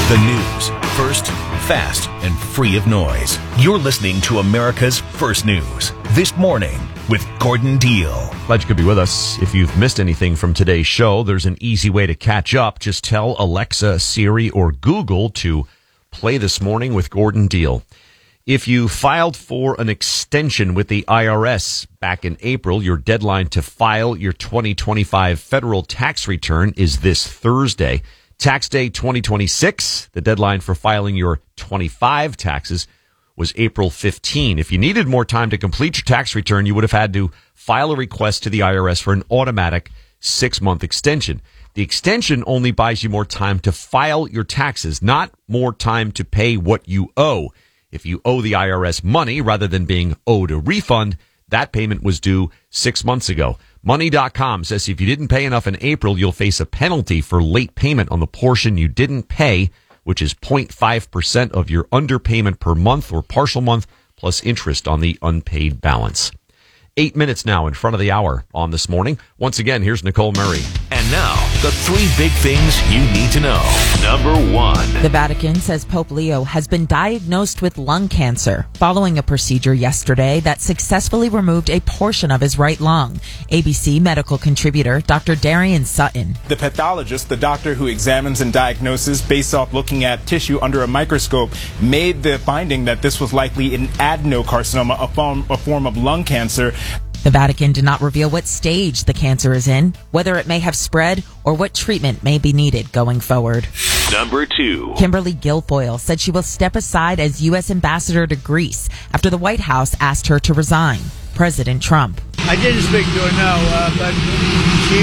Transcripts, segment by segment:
The news, first, fast, and free of noise. You're listening to America's First News. This morning with Gordon Deal. Glad you could be with us. If you've missed anything from today's show, there's an easy way to catch up. Just tell Alexa, Siri, or Google to play This Morning with Gordon Deal. If you filed for an extension with the IRS back in April, your deadline to file your 2025 federal tax return is this Thursday. Tax day 2026, the deadline for filing your 25 taxes was April 15. If you needed more time to complete your tax return, you would have had to file a request to the IRS for an automatic 6-month extension. The extension only buys you more time to file your taxes, not more time to pay what you owe. If you owe the IRS money rather than being owed a refund, that payment was due 6 months ago. Money.com says if you didn't pay enough in April, you'll face a penalty for late payment on the portion you didn't pay, which is 0.5% of your underpayment per month or partial month, plus interest on the unpaid balance. 8 minutes now in front of the hour on This Morning. Once again, here's Nicole Murray. And now, the 3 big things you need to know. Number 1. The Vatican says Pope Leo has been diagnosed with lung cancer following a procedure yesterday that successfully removed a portion of his right lung. ABC medical contributor Dr. Darian Sutton. The pathologist, the doctor who examines and diagnoses based off looking at tissue under a microscope, made the finding that this was likely an adenocarcinoma, a form of lung cancer. The Vatican did not reveal what stage the cancer is in, whether it may have spread, or what treatment may be needed going forward. Number 2. Kimberly Guilfoyle said she will step aside as U.S. ambassador to Greece after the White House asked her to resign. President Trump. I didn't speak to her, no, but she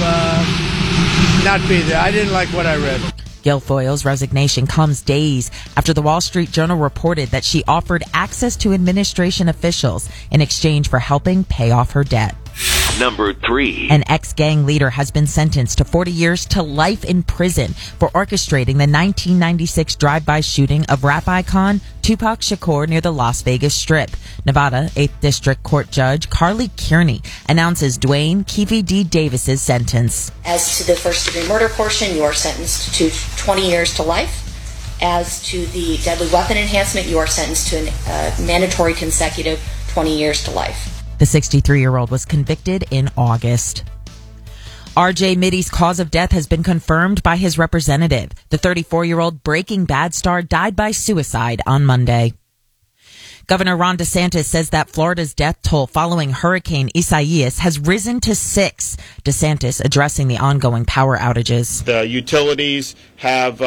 will not be there. I didn't like what I read. Guilfoyle's resignation comes days after the Wall Street Journal reported that she offered access to administration officials in exchange for helping pay off her debt. Number 3. An ex-gang leader has been sentenced to 40 years to life in prison for orchestrating the 1996 drive-by shooting of rap icon Tupac Shakur near the Las Vegas Strip. Nevada 8th District Court Judge Carly Kearney announces Dwayne Keefe D. Davis's sentence. As to the first-degree murder portion, you are sentenced to 20 years to life. As to the deadly weapon enhancement, you are sentenced to a mandatory consecutive 20 years to life. The 63-year-old was convicted in August. R.J. Middy's cause of death has been confirmed by his representative. The 34-year-old Breaking Bad star died by suicide on Monday. Governor Ron DeSantis says that Florida's death toll following Hurricane Isaias has risen to 6. DeSantis addressing the ongoing power outages. The utilities have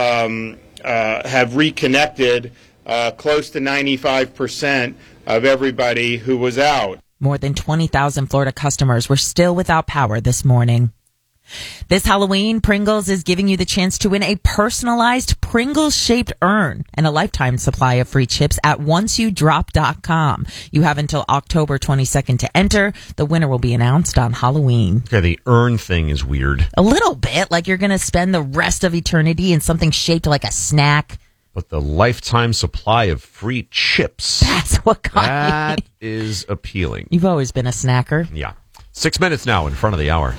reconnected close to 95% of everybody who was out. More than 20,000 Florida customers were still without power this morning. This Halloween, Pringles is giving you the chance to win a personalized Pringles-shaped urn and a lifetime supply of free chips at onceyoudrop.com. You have until October 22nd to enter. The winner will be announced on Halloween. Okay, the urn thing is weird. A little bit, like you're going to spend the rest of eternity in something shaped like a snack. But the lifetime supply of free chips. That's what got That me. is appealing. You've always been a snacker. Yeah. 6 minutes now in front of the hour.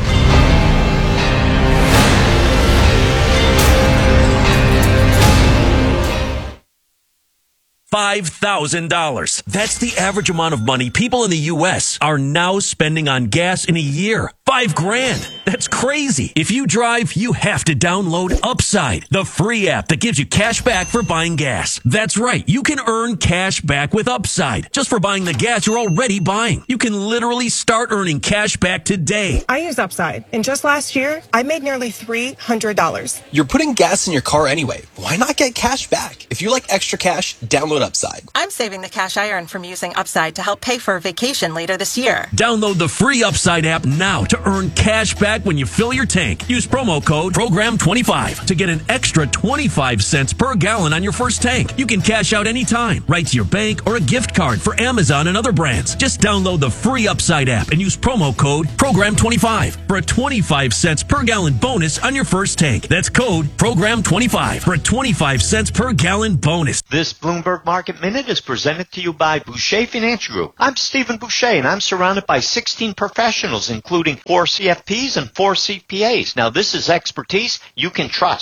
$5,000. That's the average amount of money people in the U.S. are now spending on gas in a year. $5,000. That's crazy. If you drive, you have to download Upside, the free app that gives you cash back for buying gas. That's right. You can earn cash back with Upside just for buying the gas you're already buying. You can literally start earning cash back today. I use Upside, and just last year, I made nearly $300. You're putting gas in your car anyway. Why not get cash back? If you like extra cash, download Upside. I'm saving the cash I earn from using Upside to help pay for a vacation later this year. Download the free Upside app now to earn cash back when you fill your tank. Use promo code PROGRAM25 to get an extra 25 cents per gallon on your first tank. You can cash out anytime, right to your bank or a gift card for Amazon and other brands. Just download the free Upside app and use promo code PROGRAM25 for a 25 cents per gallon bonus on your first tank. That's code PROGRAM25 for a 25 cents per gallon bonus. This Bloomberg Market Minute is presented to you by Boucher Financial Group. I'm Stephen Boucher, and I'm surrounded by 16 professionals, including 4 CFPs and 4 CPAs. Now, this is expertise you can trust.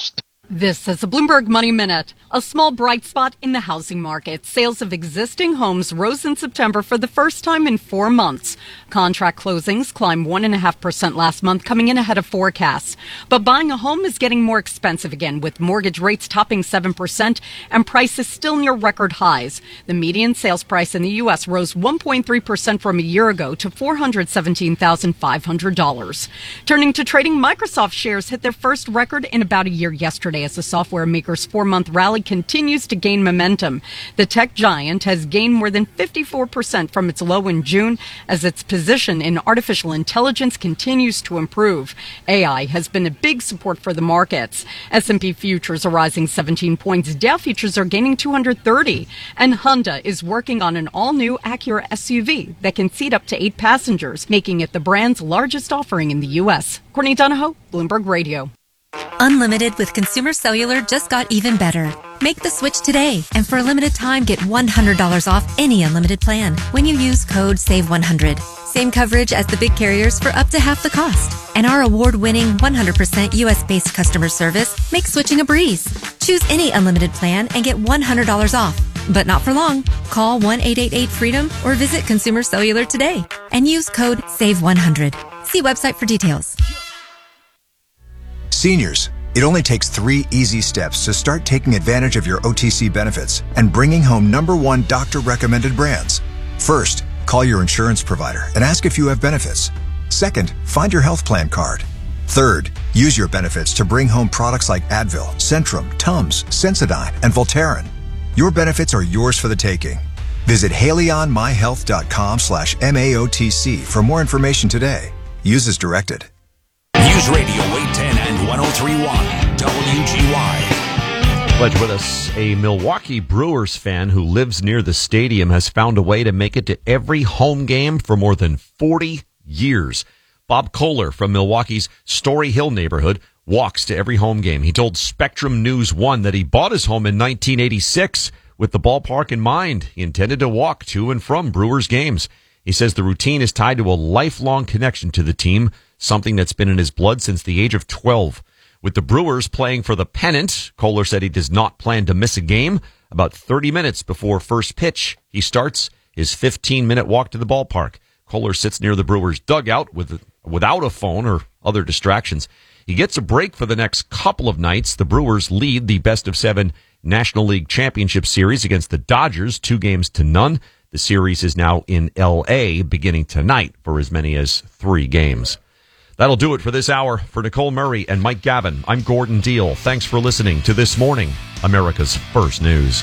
This is the Bloomberg Money Minute. A small bright spot in the housing market. Sales of existing homes rose in September for the first time in 4 months. Contract closings climbed 1.5% last month, coming in ahead of forecasts. But buying a home is getting more expensive again, with mortgage rates topping 7% and prices still near record highs. The median sales price in the U.S. rose 1.3% from a year ago to $417,500. Turning to trading, Microsoft shares hit their first record in about a year yesterday as the software maker's 4-month rally continues to gain momentum. The tech giant has gained more than 54% from its low in June as its position in artificial intelligence continues to improve. AI has been a big support for the markets. S&P futures are rising 17 points. Dow futures are gaining 230. And Honda is working on an all-new Acura SUV that can seat up to 8 passengers, making it the brand's largest offering in the U.S. Courtney Donahoe, Bloomberg Radio. Unlimited with Consumer Cellular just got even better. Make the switch today, and for a limited time, get $100 off any unlimited plan when you use code SAVE100. Same coverage as the big carriers for up to half the cost. And our award-winning 100% U.S.-based customer service makes switching a breeze. Choose any unlimited plan and get $100 off. But not for long. Call 1-888-FREEDOM or visit Consumer Cellular today and use code SAVE100. See website for details. Seniors, it only takes 3 easy steps to start taking advantage of your OTC benefits and bringing home #1 doctor-recommended brands. First, call your insurance provider and ask if you have benefits. Second, find your health plan card. Third, use your benefits to bring home products like Advil, Centrum, Tums, Sensodyne, and Voltaren. Your benefits are yours for the taking. Visit HaleyOnMyHealth.com/MAOTC for more information today. Use as directed. News Radio 810 and 103.1 WGY. Pledge with us, a Milwaukee Brewers fan who lives near the stadium has found a way to make it to every home game for more than 40 years. Bob Kohler from Milwaukee's Story Hill neighborhood walks to every home game. He told Spectrum News 1 that he bought his home in 1986 with the ballpark in mind. He intended to walk to and from Brewers games. He says the routine is tied to a lifelong connection to the team, something that's been in his blood since the age of 12. With the Brewers playing for the pennant, Kohler said he does not plan to miss a game. About 30 minutes before first pitch, he starts his 15-minute walk to the ballpark. Kohler sits near the Brewers dugout without a phone or other distractions. He gets a break for the next couple of nights. The Brewers lead the best-of-7 National League Championship Series against the Dodgers, 2-0. The series is now in L.A. beginning tonight for as many as 3 games. That'll do it for this hour. For Nicole Murray and Mike Gavin, I'm Gordon Deal. Thanks for listening to This Morning, America's First News.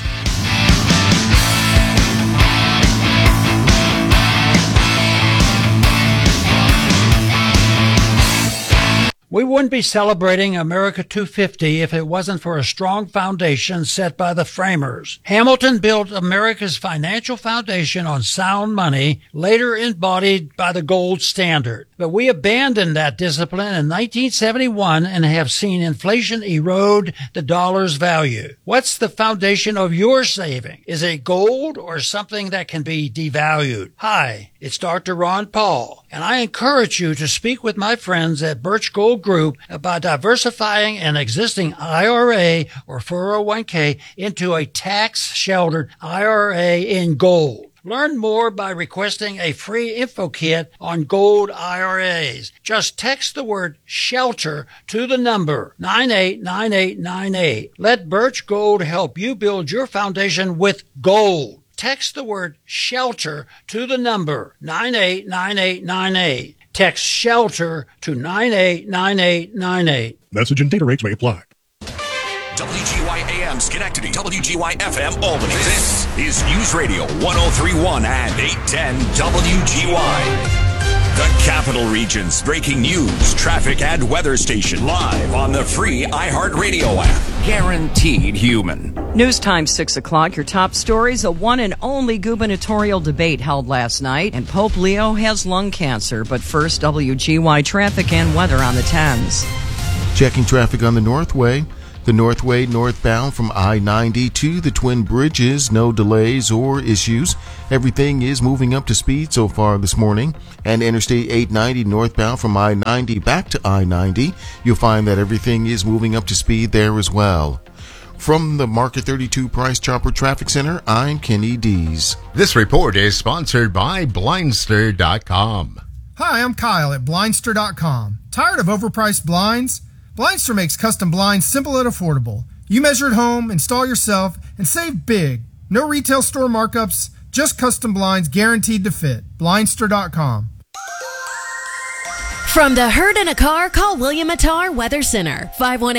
We wouldn't be celebrating America 250 if it wasn't for a strong foundation set by the framers. Hamilton built America's financial foundation on sound money, later embodied by the gold standard. But we abandoned that discipline in 1971 and have seen inflation erode the dollar's value. What's the foundation of your saving? Is it gold or something that can be devalued? Hi, it's Dr. Ron Paul, and I encourage you to speak with my friends at Birch Gold Group about diversifying an existing IRA or 401k into a tax-sheltered IRA in gold. Learn more by requesting a free info kit on gold IRAs. Just text the word SHELTER to the number 989898. Let Birch Gold help you build your foundation with gold. Text the word SHELTER to the number 989898. Text SHELTER to 989898. Message and data rates may apply. WGY AM Schenectady, WGY FM Albany. This is News Radio 103.1 and 810 WGY. The Capital Region's breaking news, traffic, and weather station live on the free iHeartRadio app. Guaranteed human. News time 6 o'clock. Your top stories: a one and only gubernatorial debate held last night, and Pope Leo has lung cancer. But first, WGY traffic and weather on the 10s. Checking traffic on the Northway. The Northway northbound from I-90 to the Twin Bridges, no delays or issues. Everything is moving up to speed so far this morning. And Interstate 890 northbound from I-90 back to I-90, you'll find that everything is moving up to speed there as well. From the Market 32 Price Chopper Traffic Center, I'm Kenny Dees. This report is sponsored by Blindster.com. Hi, I'm Kyle at Blindster.com. Tired of overpriced blinds? Blindster makes custom blinds simple and affordable. You measure at home, install yourself, and save big. No retail store markups, just custom blinds guaranteed to fit. Blindster.com. From the hurt in a car, call William Attar Weather Center,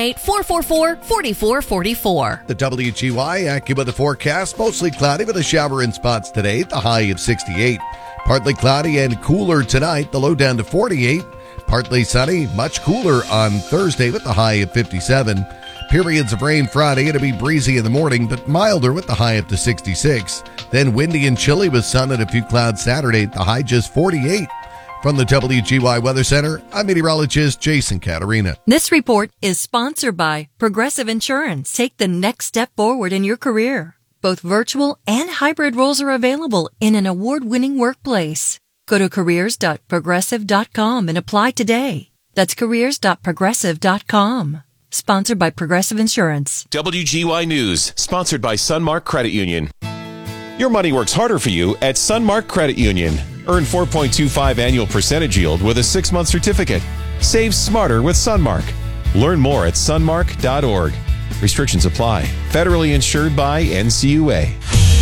518-444-4444. The WGY AccuWeather forecast, mostly cloudy with a shower in spots today, the high of 68. Partly cloudy and cooler tonight, the low down to 48. Partly sunny, much cooler on Thursday with the high of 57. Periods of rain Friday, it'll be breezy in the morning, but milder with the high up to 66. Then windy and chilly with sun and a few clouds Saturday, the high just 48. From the WGY Weather Center, I'm meteorologist Jason Caterina. This report is sponsored by Progressive Insurance. Take the next step forward in your career. Both virtual and hybrid roles are available in an award-winning workplace. Go to careers.progressive.com and apply today. That's careers.progressive.com. Sponsored by Progressive Insurance. WGY News, sponsored by Sunmark Credit Union. Your money works harder for you at Sunmark Credit Union. Earn 4.25 annual percentage yield with a 6-month certificate. Save smarter with Sunmark. Learn more at sunmark.org. Restrictions apply. Federally insured by NCUA.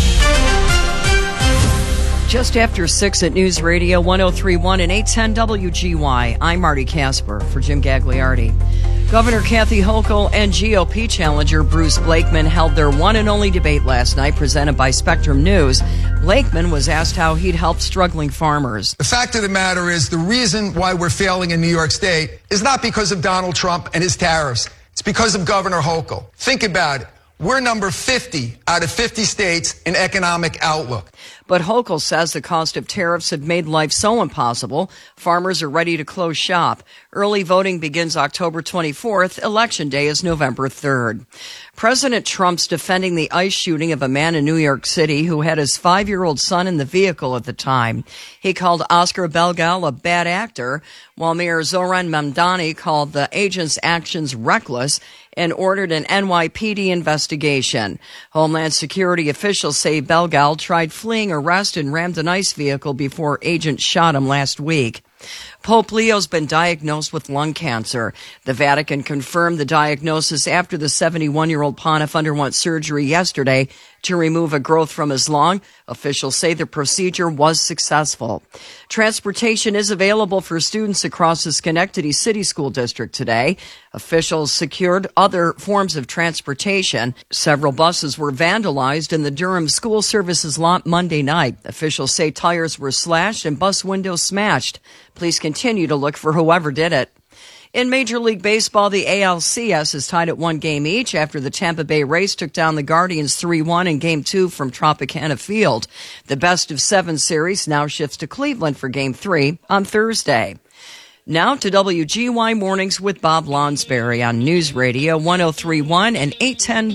Just after 6 at News Radio 103.1 and 810 WGY, I'm Marty Casper for Jim Gagliardi. Governor Kathy Hochul and GOP challenger Bruce Blakeman held their one and only debate last night, presented by Spectrum News. Blakeman was asked how he'd help struggling farmers. The fact of the matter is the reason why we're failing in New York State is not because of Donald Trump and his tariffs. It's because of Governor Hochul. Think about it. We're number 50 out of 50 states in economic outlook. But Hochul says the cost of tariffs have made life so impossible, farmers are ready to close shop. Early voting begins October 24th. Election day is November 3rd. President Trump's defending the ICE shooting of a man in New York City who had his 5-year-old son in the vehicle at the time. He called Oscar Belgal a bad actor, while Mayor Zoran Mamdani called the agent's actions reckless and ordered an NYPD investigation. Homeland Security officials say Belgal tried fleeing arrest and rammed an ICE vehicle before agents shot him last week. Pope Leo's been diagnosed with lung cancer. The Vatican confirmed the diagnosis after the 71-year-old pontiff underwent surgery yesterday to remove a growth from his lung. Officials say the procedure was successful. Transportation is available for students across the Schenectady City School District today. Officials secured other forms of transportation. Several buses were vandalized in the Durham School Services lot Monday night. Officials say tires were slashed and bus windows smashed. Police continue to look for whoever did it. In Major League Baseball, the ALCS is tied at 1 game each after the Tampa Bay Rays took down the Guardians 3-1 in Game 2 from Tropicana Field. The best-of-7 series now shifts to Cleveland for Game 3 on Thursday. Now to WGY Mornings with Bob Lonsberry on News Radio 103.1 and 810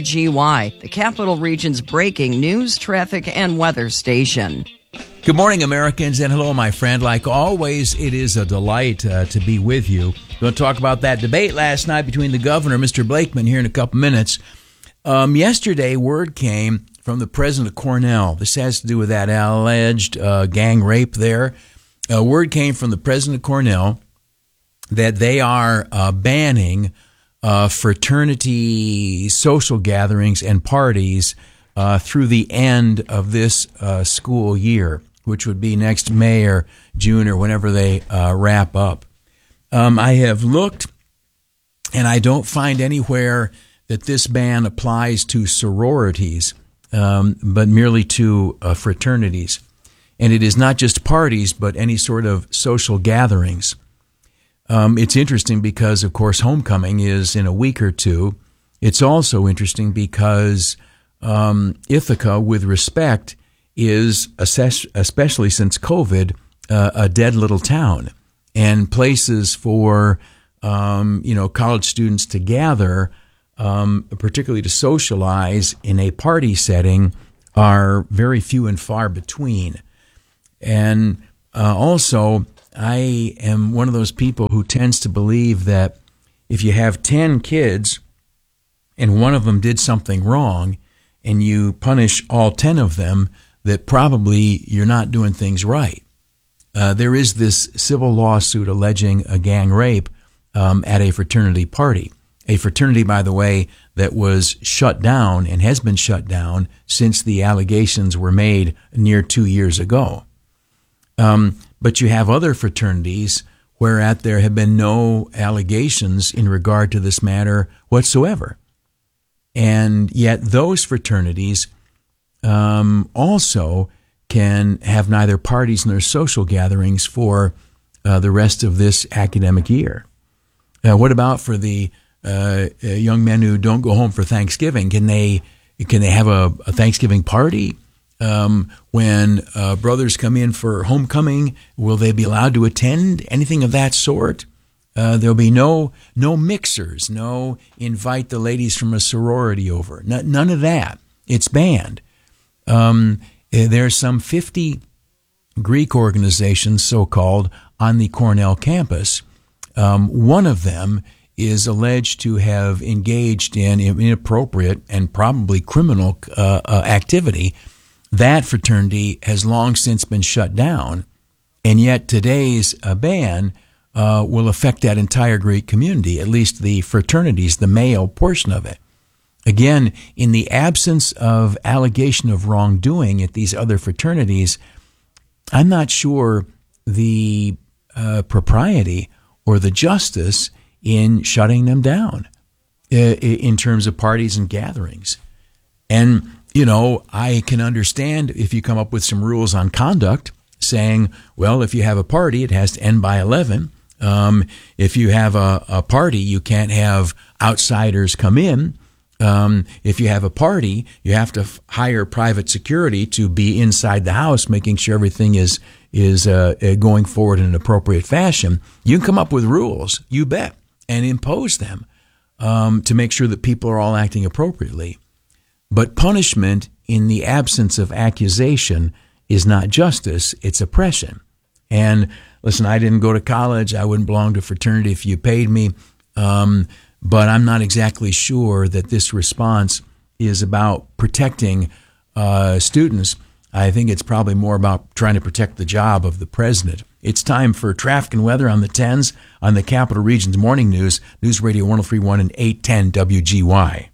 WGY, the Capital Region's breaking news, traffic, and weather station. Good morning, Americans, and hello, my friend. Like always, it is a delight to be with you. Going to talk about that debate last night between the governor, Mr. Blakeman, here in a couple minutes. Yesterday, word came from the president of Cornell. This has to do with that alleged gang rape there. Word came from the president of Cornell that they are banning fraternity social gatherings and parties through the end of this school year, which would be next May or June or whenever they wrap up. I have looked, and I don't find anywhere that this ban applies to sororities, but merely to fraternities. And it is not just parties, but any sort of social gatherings. It's interesting because, of course, homecoming is in a week or two. It's also interesting because Ithaca, with respect, is, especially since COVID, a dead little town. And places for, college students to gather particularly to socialize in a party setting, are very few and far between. And also, I am one of those people who tends to believe that if you have 10 kids and one of them did something wrong and you punish all 10 of them, that probably you're not doing things right. There is this civil lawsuit alleging a gang rape at a fraternity party. A fraternity, by the way, that was shut down and has been shut down since the allegations were made near 2 years ago. But you have other fraternities whereat there have been no allegations in regard to this matter whatsoever. And yet those fraternities also can have neither parties nor social gatherings for the rest of this academic year. What about for the young men who don't go home for Thanksgiving? Can they have a Thanksgiving party? When brothers come in for homecoming, will they be allowed to attend? Anything of that sort? There'll be no mixers, no invite the ladies from a sorority over. None of that. It's banned. There's some 50 Greek organizations, so-called, on the Cornell campus. One of them is alleged to have engaged in inappropriate and probably criminal activity. That fraternity has long since been shut down, and yet today's ban will affect that entire Greek community, at least the fraternities, the male portion of it. Again, in the absence of allegation of wrongdoing at these other fraternities, I'm not sure the propriety or the justice in shutting them down in terms of parties and gatherings. And, you know, I can understand if you come up with some rules on conduct saying, well, if you have a party, it has to end by 11. If you have a party, you can't have outsiders come in. If you have a party, you have to hire private security to be inside the house, making sure everything is going forward in an appropriate fashion. You can come up with rules, you bet, and impose them to make sure that people are all acting appropriately. But punishment in the absence of accusation is not justice, it's oppression. And listen, I didn't go to college. I wouldn't belong to a fraternity if you paid me. But I'm not exactly sure that this response is about protecting students. I think it's probably more about trying to protect the job of the president. It's time for traffic and weather on the 10s on the Capital Region's Morning News, News Radio 103.1 and 810 WGY.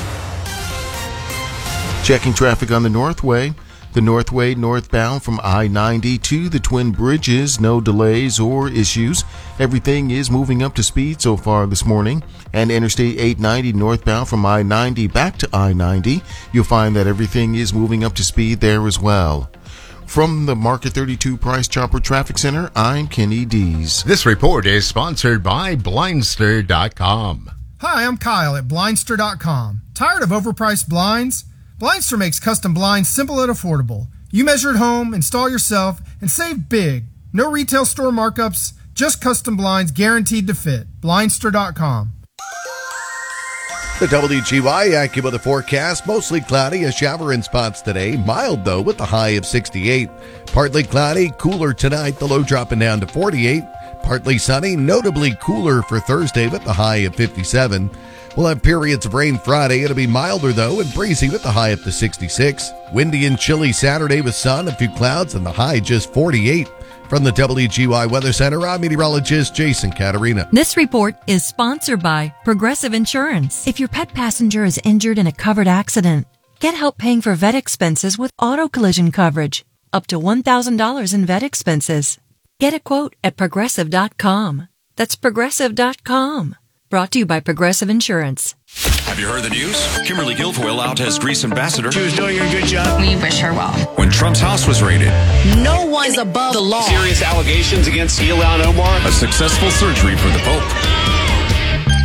Checking traffic on the Northway. The Northway northbound from I-90 to the Twin Bridges, no delays or issues. Everything is moving up to speed so far this morning. And Interstate 890 northbound from I-90 back to I-90, you'll find that everything is moving up to speed there as well. From the Market 32 Price Chopper Traffic Center, I'm Kenny Dees. This report is sponsored by Blindster.com. Hi, I'm Kyle at Blindster.com. Tired of overpriced blinds? Blindster makes custom blinds simple and affordable. You measure at home, install yourself, and save big. No retail store markups, just custom blinds guaranteed to fit. Blindster.com. The WGY AccuWeather forecast, mostly cloudy, a shower in spots today. Mild, though, with the high of 68. Partly cloudy, cooler tonight, the low dropping down to 48. Partly sunny, notably cooler for Thursday with the high of 57. We'll have periods of rain Friday. It'll be milder, though, and breezy with the high up to 66. Windy and chilly Saturday with sun, a few clouds, and the high just 48. From the WGY Weather Center, I'm meteorologist Jason Caterina. This report is sponsored by Progressive Insurance. If your pet passenger is injured in a covered accident, get help paying for vet expenses with auto collision coverage. Up to $1,000 in vet expenses. Get a quote at Progressive.com. That's Progressive.com. Brought to you by Progressive Insurance. Have you heard the news? Kimberly Guilfoyle out as Greece ambassador. She was doing a good job. We wish her well. When Trump's house was raided. No one is above the law. Serious allegations against Ilhan Omar. A successful surgery for the Pope.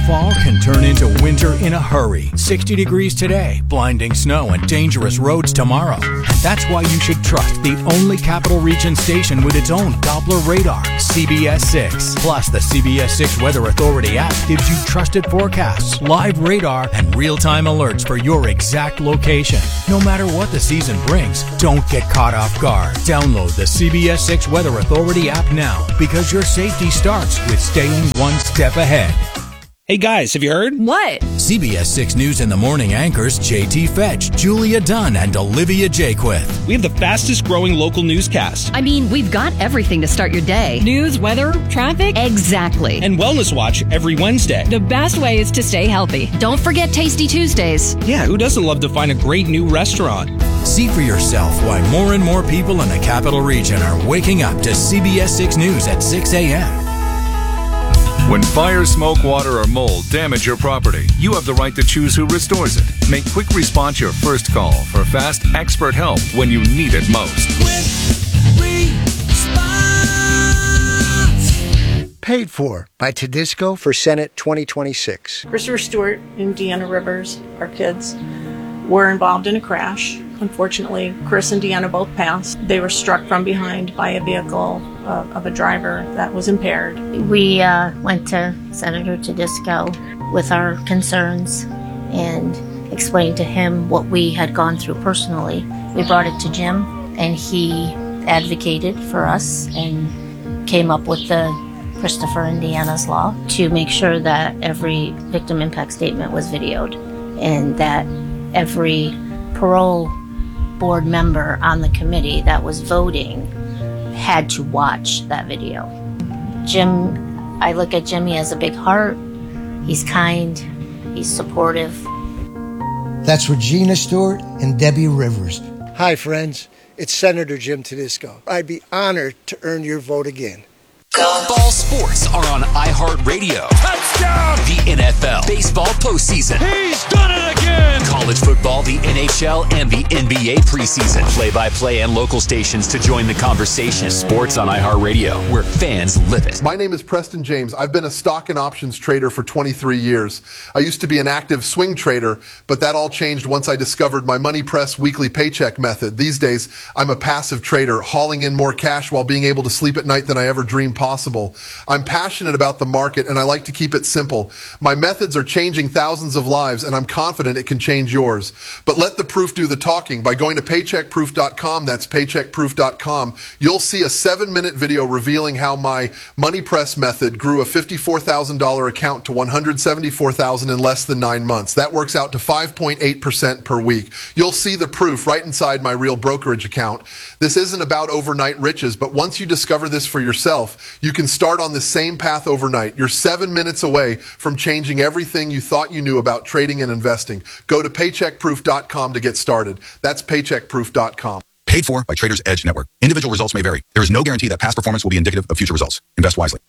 Fall can turn into winter in a hurry. 60 degrees today, blinding snow and dangerous roads tomorrow. That's why you should trust the only Capital Region station with its own Doppler radar, CBS 6. Plus, the CBS 6 Weather Authority app gives you trusted forecasts, live radar, and real-time alerts for your exact location. No matter what the season brings, don't get caught off guard. Download the CBS 6 Weather Authority app now, because your safety starts with staying one step ahead. Hey guys, have you heard? What? CBS 6 News in the Morning anchors JT Fetch, Julia Dunn, and Olivia Jaquith. We have the fastest growing local newscast. I mean, we've got everything to start your day. News, weather, traffic. Exactly. And Wellness Watch every Wednesday. The best way is to stay healthy. Don't forget Tasty Tuesdays. Yeah, who doesn't love to find a great new restaurant? See for yourself why more and more people in the Capital Region are waking up to CBS 6 News at 6 a.m. When fire, smoke, water, or mold damage your property, you have the right to choose who restores it. Make quick response your first call for fast, expert help when you need it most. Paid for by Tedisco for Senate 2026. Christopher Stewart and Deanna Rivers, our kids, were involved in a crash. Unfortunately, Chris and Deanna both passed. They were struck from behind by a vehicle of a driver that was impaired. We went to Senator Tedisco with our concerns and explained to him what we had gone through personally. We brought it to Jim, and he advocated for us and came up with the Christopher and Deanna's law to make sure that every victim impact statement was videoed and that every parole board member on the committee that was voting had to watch that video. Jim, I look at Jimmy as a big heart. He's kind, he's supportive. That's Regina Stewart and Debbie Rivers. Hi, friends. It's Senator Jim Tedisco. I'd be honored to earn your vote again. Fall sports are on iHeartRadio. Touchdown! The NFL, baseball postseason. He's done it again! College football, the NHL, and the NBA preseason. Play-by-play and local stations to join the conversation. Sports on iHeartRadio, where fans live it. My name is Preston James. I've been a stock and options trader for 23 years. I used to be an active swing trader, but that all changed once I discovered my Money Press weekly paycheck method. These days, I'm a passive trader, hauling in more cash while being able to sleep at night than I ever dreamed possible. I'm passionate about the market, and I like to keep it simple. My methods are changing thousands of lives, and I'm confident it can change yours. But let the proof do the talking. By going to paycheckproof.com, that's paycheckproof.com, you'll see a 7-minute video revealing how my Money Press method grew a $54,000 account to $174,000 in less than 9 months. That works out to 5.8% per week. You'll see the proof right inside my real brokerage account. This isn't about overnight riches, but once you discover this for yourself, you can start on the same path overnight. You're 7 minutes away from changing everything you thought you knew about trading and investing. Go to paycheckproof.com to get started. That's paycheckproof.com. Paid for by Traders Edge Network. Individual results may vary. There is no guarantee that past performance will be indicative of future results. Invest wisely.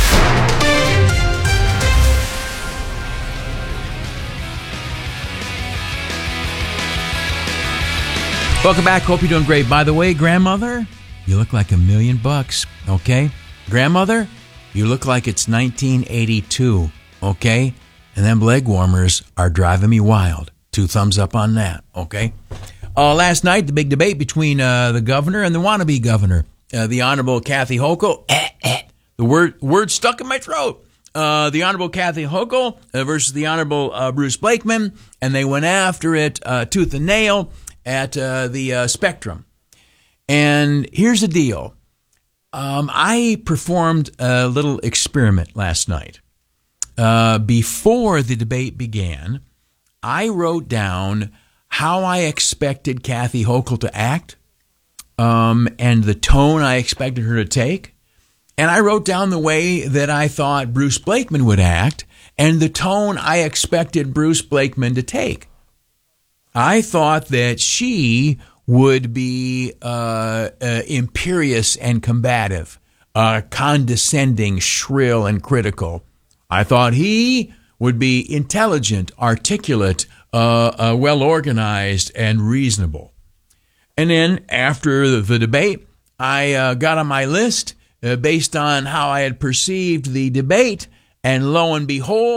Welcome back. Hope you're doing great. By the way, grandmother, you look like $1 million, okay? Grandmother, you look like it's 1982, okay? And them leg warmers are driving me wild. 2 thumbs up on that, okay? Last night, the big debate between the governor and the wannabe governor, the Honorable Kathy Hochul. The word stuck in my throat. The Honorable Kathy Hochul versus the Honorable Bruce Blakeman, and they went after it tooth and nail at the Spectrum. And here's the deal. I performed a little experiment last night. Before the debate began, I wrote down how I expected Kathy Hochul to act, and the tone I expected her to take. And I wrote down the way that I thought Bruce Blakeman would act and the tone I expected Bruce Blakeman to take. I thought that she would be imperious and combative, condescending, shrill, and critical. I thought he would be intelligent, articulate, well-organized, and reasonable. And then after the debate, I got on my list based on how I had perceived the debate, and lo and behold,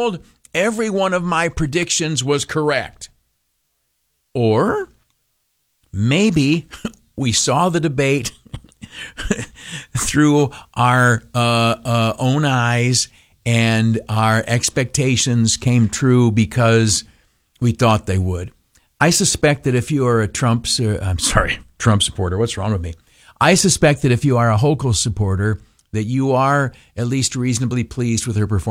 every one of my predictions was correct. Or maybe we saw the debate through our own eyes, and our expectations came true because we thought they would. I suspect that if you are a Trump supporter, what's wrong with me? I suspect that if you are a Hochul supporter, that you are at least reasonably pleased with her performance.